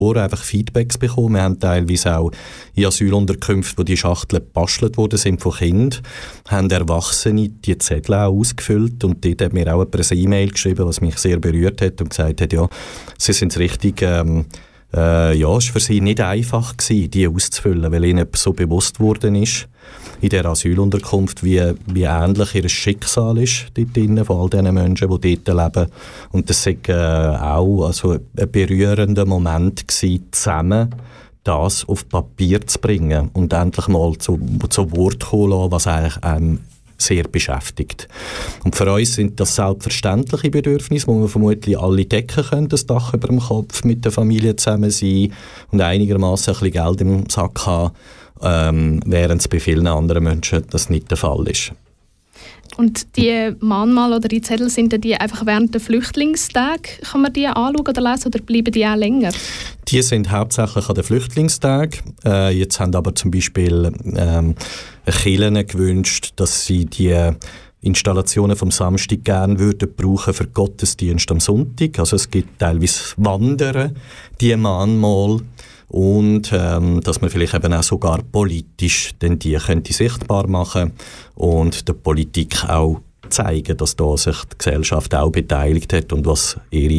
einfach Feedbacks bekommen. Wir haben teilweise auch in Asylunterkünften, wo die Schachteln gebastelt worden sind von Kindern, haben Erwachsene die Zettel auch ausgefüllt und dort hat mir auch jemand eine E-Mail geschrieben, was mich sehr berührt hat und gesagt hat, ja, sie sind richtig, es war für sie nicht einfach gewesen, die auszufüllen, weil ihnen so bewusst worden ist, in der Asylunterkunft, wie ähnlich ihr Schicksal ist dort drinnen, von all diesen Menschen, die dort leben. Und das war auch also ein berührender Moment gewesen, zusammen das auf Papier zu bringen und endlich mal zu Wort kommen lassen, was eigentlich einem sehr beschäftigt. Und für uns sind das selbstverständliche Bedürfnisse, wo wir vermutlich alle decken können, das Dach über dem Kopf, mit der Familie zusammen sein und einigermaßen ein bisschen Geld im Sack haben, während es bei vielen anderen Menschen das nicht der Fall ist. Und die Mahnmal oder die Zettel, sind die einfach während der Flüchtlingstagen, kann man die anschauen oder lesen oder bleiben die auch länger? Die sind hauptsächlich an den Flüchtlingstagen. Jetzt haben aber zum Beispiel Kirchen gewünscht, dass sie die Installationen vom Samstag gerne würden brauchen für Gottesdienst am Sonntag. Also es gibt teilweise Wandern, die Mahnmal. Und dass man vielleicht eben auch sogar politisch denn die könnte sichtbar machen und der Politik auch zeigen, dass da sich die Gesellschaft auch beteiligt hat und was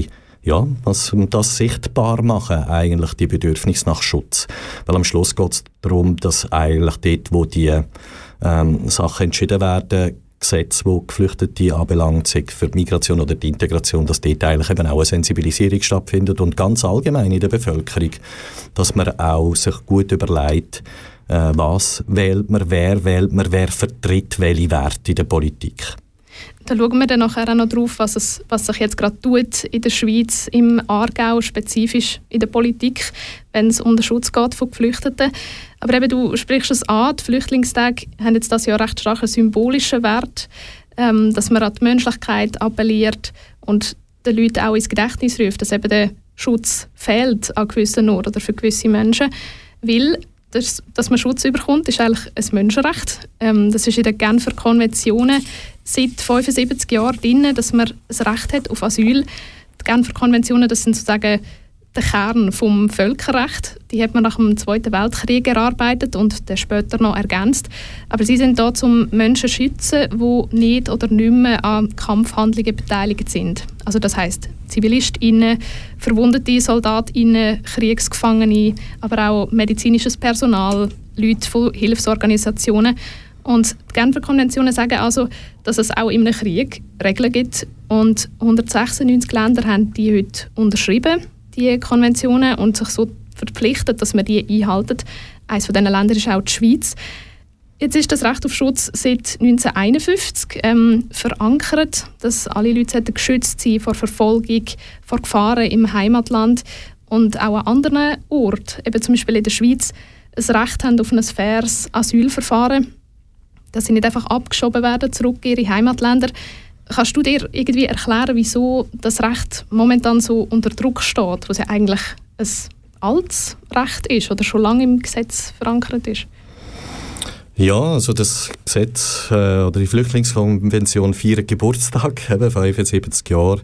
das sichtbar machen, eigentlich die Bedürfnisse nach Schutz. Weil am Schluss geht es darum, dass eigentlich dort, wo die Sachen entschieden werden, Gesetze, die Geflüchtete anbelangt, sei für die Migration oder die Integration, dass dort eigentlich eben auch eine Sensibilisierung stattfindet und ganz allgemein in der Bevölkerung, dass man auch sich gut überlegt, was wählt man, wer vertritt welche Werte in der Politik. Da schauen wir dann nachher auch noch drauf, was sich jetzt gerade tut in der Schweiz, im Aargau, spezifisch in der Politik, wenn es um den Schutz geht von Geflüchteten. Aber eben, du sprichst es an, die Flüchtlingstage haben jetzt das Jahr recht stark einen symbolischen Wert, dass man an die Menschlichkeit appelliert und den Leuten auch ins Gedächtnis ruft, dass eben der Schutz fehlt an gewissen Orten oder für gewisse Menschen, weil dass man Schutz bekommt, ist eigentlich ein Menschenrecht. Das ist in den Genfer Konventionen seit 75 Jahren drin, dass man das Recht hat auf Asyl. Die Genfer Konventionen, das sind sozusagen der Kern vom Völkerrecht. Die hat man nach dem Zweiten Weltkrieg erarbeitet und dann später noch ergänzt. Aber sie sind da, um Menschen zu schützen, die nicht oder nicht mehr an Kampfhandlungen beteiligt sind. Also das heisst ZivilistInnen, verwundete SoldatInnen, Kriegsgefangene, aber auch medizinisches Personal, Leute von Hilfsorganisationen. Und die Genfer Konventionen sagen also, dass es auch in einem Krieg Regeln gibt. Und 196 Länder haben die heute unterschrieben, die Konventionen, und sich so verpflichtet, dass man die einhalten. Eines von diesen Ländern ist auch die Schweiz. Jetzt ist das Recht auf Schutz seit 1951 verankert, dass alle Leute geschützt sein vor Verfolgung, vor Gefahren im Heimatland und auch an anderen Orten, eben zum Beispiel in der Schweiz, ein Recht haben auf ein faires Asylverfahren, dass sie nicht einfach abgeschoben werden zurück in ihre Heimatländer. Kannst du dir irgendwie erklären, wieso das Recht momentan so unter Druck steht, was ja eigentlich ein altes Recht ist oder schon lange im Gesetz verankert ist? Ja, also das Gesetz oder die Flüchtlingskonvention feiert Geburtstag, eben 75 Jahre.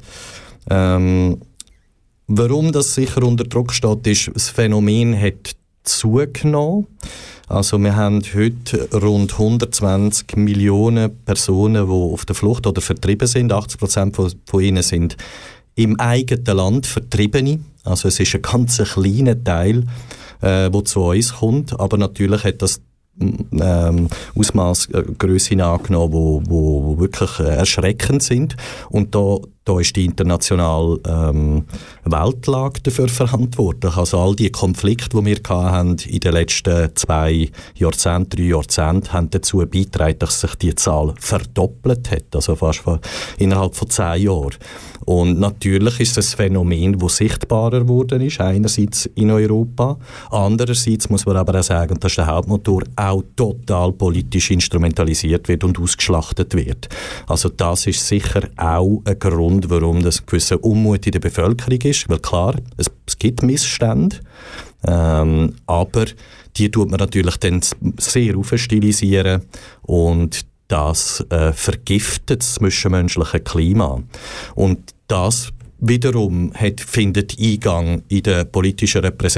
Warum das sicher unter Druck steht, ist, das Phänomen hat zugenommen. Also wir haben heute rund 120 Millionen Personen, die auf der Flucht oder vertrieben sind. 80% von ihnen sind im eigenen Land Vertriebene. Also es ist ein ganz kleiner Teil, der zu uns kommt. Aber natürlich hat das Ausmaß Grössen angenommen, die wirklich erschreckend sind. Und da ist die internationale Weltlage dafür verantwortlich. Also all die Konflikte, die wir hatten in den letzten 2 Jahrzehnten, 3 Jahrzehnten, haben dazu beigetragen, dass sich die Zahl verdoppelt hat, also fast innerhalb von 10 Jahren. Und natürlich ist das Phänomen, das sichtbarer geworden ist, einerseits in Europa, andererseits muss man aber auch sagen, dass der Hauptmotor auch total politisch instrumentalisiert wird und ausgeschlachtet wird. Also das ist sicher auch ein Grund, warum das gewisse Unmut in der Bevölkerung ist, weil klar, es gibt Missstände, aber die tut man natürlich dann sehr aufstilisieren und das vergiftet das zwischenmenschliche Klima. Und das wiederum findet Eingang in der politischen Repräsentation